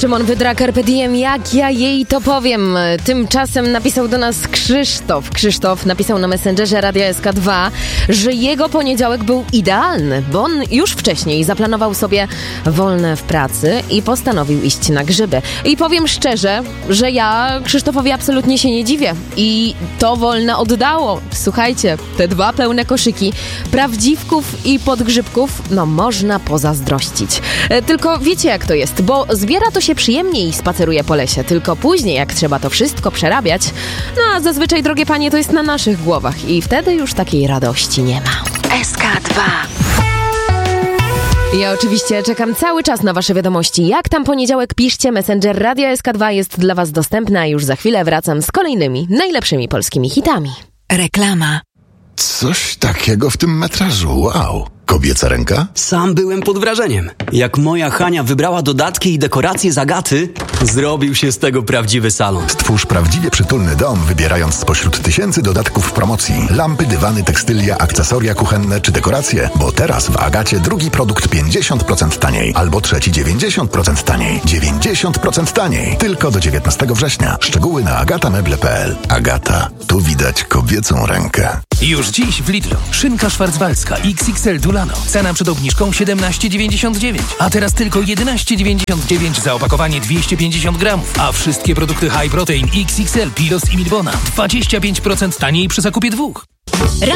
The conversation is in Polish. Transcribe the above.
Szymon Wydra, Carpe Diem, jak ja jej to powiem. Tymczasem napisał do nas Krzysztof. Krzysztof napisał na Messengerze Radia SK2, że jego poniedziałek był idealny, bo on już wcześniej zaplanował sobie wolne w pracy i postanowił iść na grzyby. I powiem szczerze, że ja Krzysztofowi absolutnie się nie dziwię. I to wolne oddało. Słuchajcie, te 2 pełne koszyki prawdziwków i podgrzybków, no można pozazdrościć. Tylko wiecie jak to jest, bo zbiera to się przyjemnie i spaceruje po lesie, tylko później jak trzeba to wszystko przerabiać, no a zazwyczaj, drogie panie, to jest na naszych głowach i wtedy już takiej radości nie ma. SK2. Ja oczywiście czekam cały czas na wasze wiadomości. Jak tam poniedziałek? Piszcie, Messenger Radia SK2 jest dla was dostępny, a już za chwilę wracam z kolejnymi, najlepszymi polskimi hitami. Reklama. Coś takiego w tym metrażu, wow. Kobieca ręka? Sam byłem pod wrażeniem. Jak moja Hania wybrała dodatki i dekoracje z Agaty, zrobił się z tego prawdziwy salon. Stwórz prawdziwie przytulny dom, wybierając spośród tysięcy dodatków w promocji. Lampy, dywany, tekstylia, akcesoria kuchenne czy dekoracje. Bo teraz w Agacie drugi produkt 50% taniej, albo trzeci 90% taniej. 90% taniej. Tylko do 19 września. Szczegóły na agatameble.pl. Agata. Tu widać kobiecą rękę. Już dziś w Lidlu. Szynka szwarcwalska XXL Dulano. Cena przed obniżką 17,99. A teraz tylko 11,99 za opakowanie 250 gramów. A wszystkie produkty High Protein XXL, Pilos i Milbona 25% taniej przy zakupie 2.